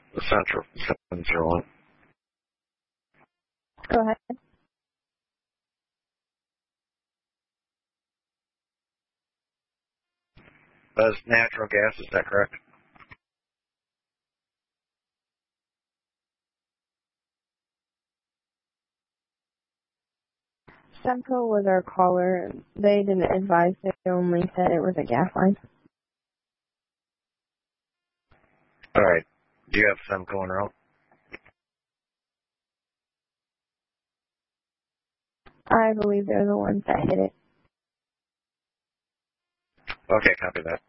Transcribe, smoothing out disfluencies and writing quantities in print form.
The Central 701. Go ahead. That's natural gas, is that correct? Semco was our caller. They didn't advise, they only said it was a gas line. Alright. Do you have Semco en route? I believe they're the ones that hit it. Okay, copy that.